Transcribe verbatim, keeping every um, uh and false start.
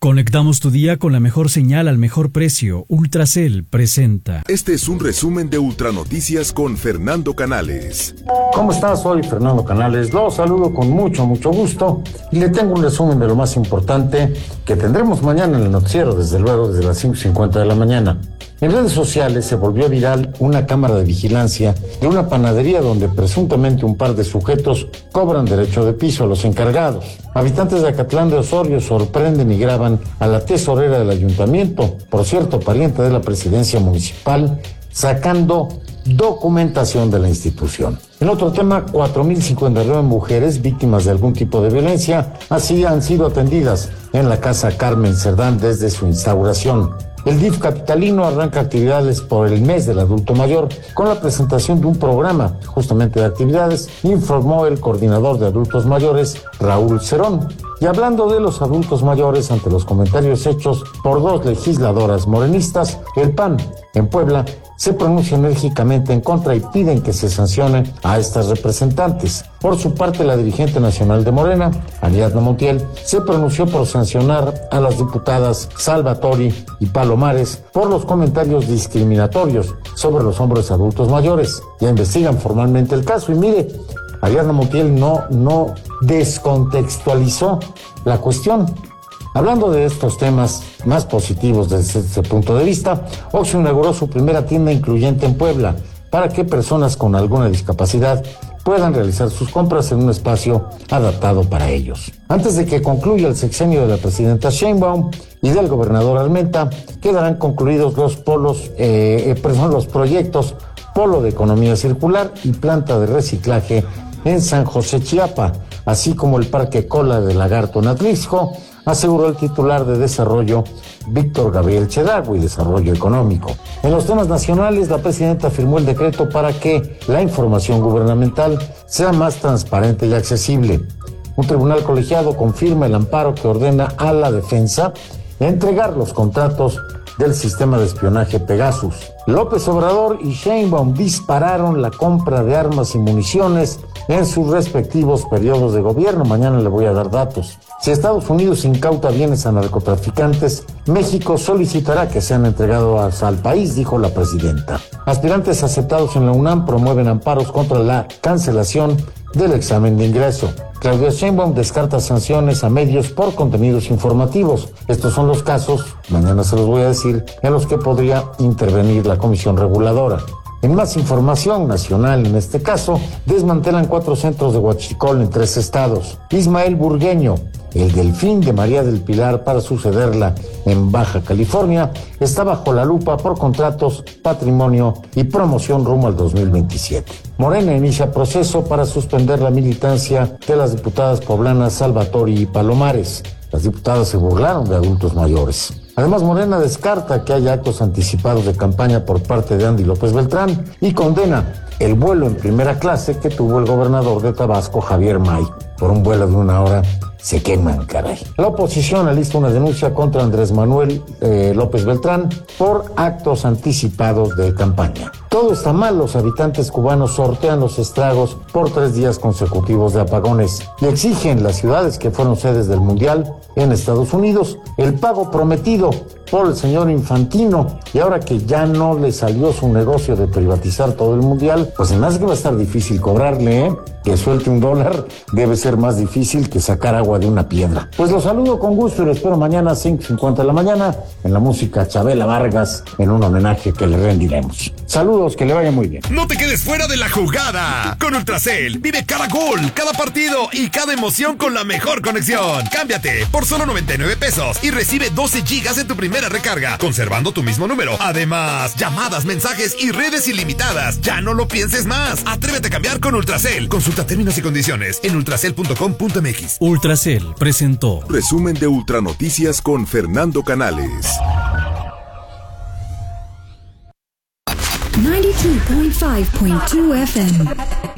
Conectamos tu día con la mejor señal al mejor precio. Ultracel presenta. Este es un resumen de Ultranoticias con Fernando Canales. ¿Cómo estás? Soy Fernando Canales. Lo saludo con mucho, mucho gusto y le tengo un resumen de lo más importante que tendremos mañana en el noticiero, desde luego, desde las cinco cincuenta de la mañana. En redes sociales se volvió viral una cámara de vigilancia de una panadería donde presuntamente un par de sujetos cobran derecho de piso a los encargados. Habitantes de Acatlán de Osorio sorprenden y graban a la tesorera del ayuntamiento, por cierto, pariente de la presidencia municipal, sacando documentación de la institución. En otro tema, cuatro mil cincuenta y nueve mujeres víctimas de algún tipo de violencia así han sido atendidas en la Casa Carmen Cerdán desde su instauración. El D I F capitalino arranca actividades por el mes del adulto mayor con la presentación de un programa justamente de actividades, informó el coordinador de adultos mayores, Raúl Cerón. Y hablando de los adultos mayores, ante los comentarios hechos por dos legisladoras morenistas, el P A N en Puebla se pronuncia enérgicamente en contra y piden que se sancione a estas representantes. Por su parte, la dirigente nacional de Morena, Ariadna Montiel, se pronunció por sancionar a las diputadas Salvatori y Palomares por los comentarios discriminatorios sobre los hombres adultos mayores. Ya investigan formalmente el caso y mire, Ariadna Montiel no, no descontextualizó la cuestión. Hablando de estos temas más positivos desde ese punto de vista, Oxxo inauguró su primera tienda incluyente en Puebla para que personas con alguna discapacidad puedan realizar sus compras en un espacio adaptado para ellos. Antes de que concluya el sexenio de la presidenta Sheinbaum y del gobernador Almenta, quedarán concluidos los polos, eh, eh, perdón, los proyectos Polo de Economía Circular y Planta de Reciclaje en San José, Chiapa, así como el Parque Cola de Lagarto en Atlixco, aseguró el titular de Desarrollo, Víctor Gabriel Chedraui, Desarrollo Económico. En los temas nacionales, la presidenta firmó el decreto para que la información gubernamental sea más transparente y accesible. Un tribunal colegiado confirma el amparo que ordena a la defensa entregar los contratos del sistema de espionaje Pegasus. López Obrador y Sheinbaum dispararon la compra de armas y municiones en sus respectivos periodos de gobierno. Mañana le voy a dar datos. Si Estados Unidos incauta bienes a narcotraficantes, México solicitará que sean entregados al país, dijo la presidenta. Aspirantes aceptados en la UNAM promueven amparos contra la cancelación del examen de ingreso. Claudia Sheinbaum descarta sanciones a medios por contenidos informativos. Estos son los casos, mañana se los voy a decir, en los que podría intervenir la Comisión Reguladora. En más información nacional, en este caso, desmantelan cuatro centros de huachicol en tres estados. Ismael Burgueño, el delfín de María del Pilar para sucederla en Baja California, está bajo la lupa por contratos, patrimonio y promoción rumbo al dos mil veintisiete. Morena inicia proceso para suspender la militancia de las diputadas poblanas Salvatori y Palomares. Las diputadas se burlaron de adultos mayores. Además, Morena descarta que haya actos anticipados de campaña por parte de Andy López Beltrán y condena el vuelo en primera clase que tuvo el gobernador de Tabasco, Javier May. Por un vuelo de una hora se queman, caray. La oposición alista una denuncia contra Andrés Manuel eh, López Beltrán por actos anticipados de campaña. Todo está mal, los habitantes cubanos sortean los estragos por tres días consecutivos de apagones y exigen las ciudades que fueron sedes del Mundial en Estados Unidos el pago prometido por el señor Infantino. Y ahora que ya no le salió su negocio de privatizar todo el Mundial, pues además que va a estar difícil cobrarle, ¿eh? Que suelte un dólar debe ser más difícil que sacar agua de una piedra. Pues los saludo con gusto y los espero mañana a cinco cincuenta de la mañana en la música Chabela Vargas, en un homenaje que le rendiremos. Saludos, que le vaya muy bien. No te quedes fuera de la jugada. Con Ultracel vive cada gol, cada partido y cada emoción con la mejor conexión. Cámbiate por solo noventa y nueve pesos y recibe doce gigas en tu primera recarga, conservando tu mismo número. Además, llamadas, mensajes y redes ilimitadas. Ya no lo pienses más. Atrévete a cambiar con Ultracel. Consulta términos y condiciones en ultracel punto com punto m x. Ultracel presentó Resumen de Ultranoticias con Fernando Canales. ninety-two point five point two F M